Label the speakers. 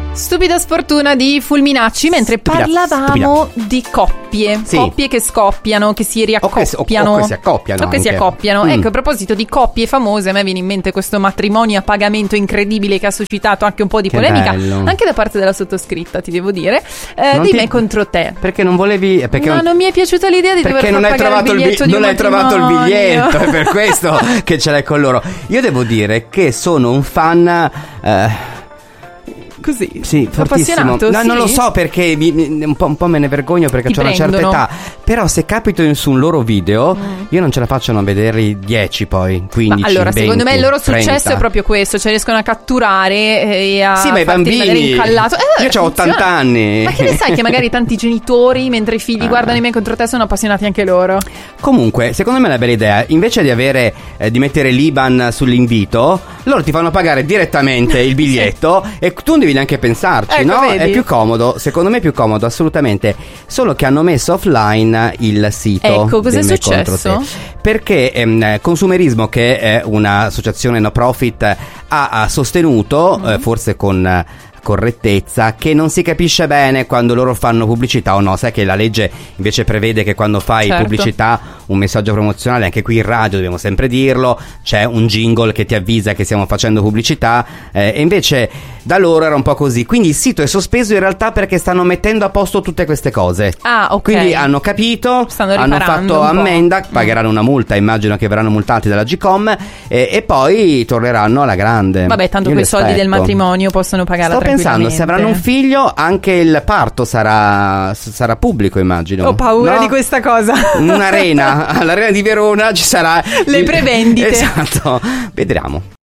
Speaker 1: Stupida sfortuna di Fulminacci, mentre parlavamo di coppie,
Speaker 2: Sì.
Speaker 1: coppie che scoppiano, che si riaccoppiano,
Speaker 2: o che si accoppiano
Speaker 1: o che si
Speaker 2: anche.
Speaker 1: accoppiano. Ecco, a proposito di coppie famose, a me viene in mente questo matrimonio a pagamento incredibile che ha suscitato anche un po' di
Speaker 2: Che
Speaker 1: polemica,
Speaker 2: bello.
Speaker 1: anche da parte della sottoscritta, ti devo dire,
Speaker 2: Non
Speaker 1: di
Speaker 2: ti-
Speaker 1: me contro te.
Speaker 2: Perché non volevi?
Speaker 1: No, non mi è piaciuta l'idea di dover
Speaker 2: perché
Speaker 1: far
Speaker 2: non hai
Speaker 1: pagare
Speaker 2: trovato
Speaker 1: il biglietto di un
Speaker 2: non hai trovato il
Speaker 1: matrimonio.
Speaker 2: biglietto, è per questo che ce l'hai con loro. Io devo dire che sono un fan
Speaker 1: Così,
Speaker 2: sì, fortissimo.
Speaker 1: appassionato,
Speaker 2: No,
Speaker 1: sì?
Speaker 2: non lo so perché un po' me ne vergogno perché
Speaker 1: Ti
Speaker 2: ho una certa
Speaker 1: prendono.
Speaker 2: età. Però se capito su un loro video, io non ce la faccio a non vederli 10 poi, 15,
Speaker 1: Ma allora,
Speaker 2: 20,
Speaker 1: secondo me il loro successo
Speaker 2: 30.
Speaker 1: è proprio questo, cioè riescono a catturare e a
Speaker 2: Sì, ma i
Speaker 1: farti rimanere
Speaker 2: bambini.
Speaker 1: incallato.
Speaker 2: Io c'ho 80
Speaker 1: funziona.
Speaker 2: anni.
Speaker 1: Ma che ne sai che magari tanti genitori, mentre i figli guardano i me contro te, sono appassionati anche loro?
Speaker 2: Comunque, secondo me è una bella idea. Invece di avere di mettere l'IBAN sull'invito, loro ti fanno pagare direttamente il biglietto e tu non devi neanche pensarci,
Speaker 1: Ecco,
Speaker 2: no?
Speaker 1: vedi?
Speaker 2: È più comodo, secondo me è più comodo, assolutamente. Solo che hanno messo offline il sito.
Speaker 1: Ecco, cos'è
Speaker 2: del Me Contro
Speaker 1: successo?
Speaker 2: Te. Perché Consumerismo, che è un'associazione no profit, ha sostenuto, forse con correttezza, che non si capisce bene quando loro fanno pubblicità o no. Sai che la legge invece prevede che quando fai
Speaker 1: Certo.
Speaker 2: pubblicità, un messaggio promozionale, anche qui in radio dobbiamo sempre dirlo, c'è un jingle che ti avvisa che stiamo facendo pubblicità, e invece da loro era un po' così. Quindi il sito è sospeso in realtà perché stanno mettendo a posto tutte queste cose.
Speaker 1: Ah, ok.
Speaker 2: Quindi hanno capito,
Speaker 1: Stanno
Speaker 2: hanno
Speaker 1: riparando
Speaker 2: fatto
Speaker 1: un po'.
Speaker 2: ammenda, pagheranno una multa, immagino che verranno multati dalla Gcom, e poi torneranno alla grande.
Speaker 1: Vabbè, tanto
Speaker 2: Io
Speaker 1: quei
Speaker 2: li
Speaker 1: soldi del
Speaker 2: aspetto.
Speaker 1: matrimonio possono pagarla
Speaker 2: Sto pensando, se avranno un figlio, anche il parto sarà pubblico, immagino.
Speaker 1: Ho paura
Speaker 2: No?
Speaker 1: di questa cosa.
Speaker 2: Un'arena, all'arena di Verona ci sarà
Speaker 1: Le prevendite.
Speaker 2: Esatto, vedremo.